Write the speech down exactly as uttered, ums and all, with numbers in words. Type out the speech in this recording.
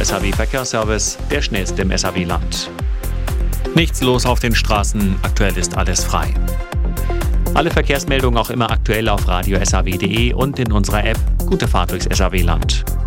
S H W Verkehrsservice, der schnellste im S H W-Land. Nichts los auf den Straßen, aktuell ist alles frei. Alle Verkehrsmeldungen auch immer aktuell auf radio punkt s h w punkt d e und in unserer App. Gute Fahrt durchs S H W-Land.